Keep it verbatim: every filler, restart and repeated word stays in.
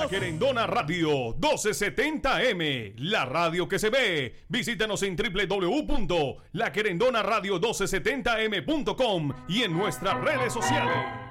La Querendona Radio doce setenta M, la radio que se ve. Visítanos en doble u doble u doble u punto la querendona radio doce setenta m punto com y en nuestras redes sociales.